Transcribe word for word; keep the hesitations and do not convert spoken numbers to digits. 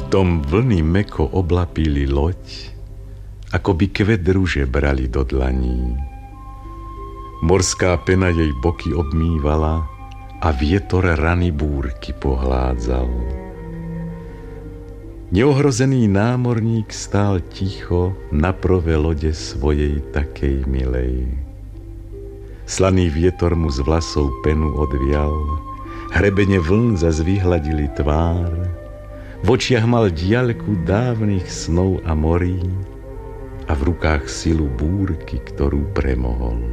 Potom vlny mäkko oblapili loď, ako by kvet ruže brali do dlaní. Morská pena jej boky obmývala a vietor rany búrky pohládzal. Neohrozený námorník stál ticho na prove lode svojej takej milej. Slaný vietor mu z vlasov penu odvial, hrebene vln zas vyhladili tvár, v očiach mal diaľku dávnych snov a morí a v rukách silu búrky, ktorú premohol.